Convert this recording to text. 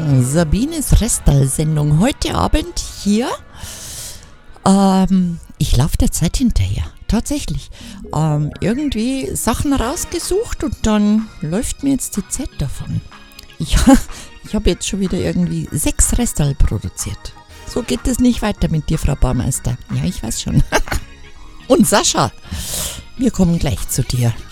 Sabines Restal-Sendung heute Abend hier. Ich laufe der Zeit hinterher, tatsächlich. Irgendwie Sachen rausgesucht und dann läuft mir jetzt die Zeit davon. Ich habe jetzt schon wieder irgendwie 6 Restal produziert. So geht es nicht weiter mit dir, Frau Baumeister. Ja, ich weiß schon. Und Sascha, wir kommen gleich zu dir.